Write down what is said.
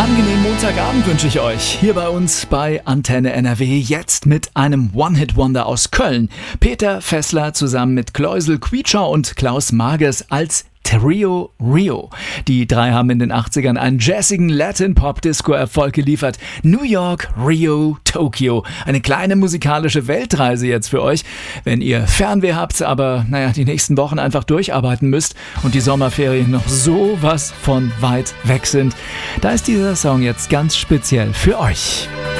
Angenehmen Montagabend wünsche ich euch. Hier bei uns bei Antenne NRW jetzt mit einem One-Hit-Wonder aus Köln. Peter Fessler zusammen mit Kloisel Quietscher und Klaus Magers als Trio Rio. Die drei haben in den 80ern einen jazzigen Latin-Pop-Disco-Erfolg geliefert. New York, Rio, Tokio. Eine kleine musikalische Weltreise jetzt für euch. Wenn ihr Fernweh habt, aber die nächsten Wochen einfach durcharbeiten müsst und die Sommerferien noch sowas von weit weg sind, da ist dieser Song jetzt ganz speziell für euch.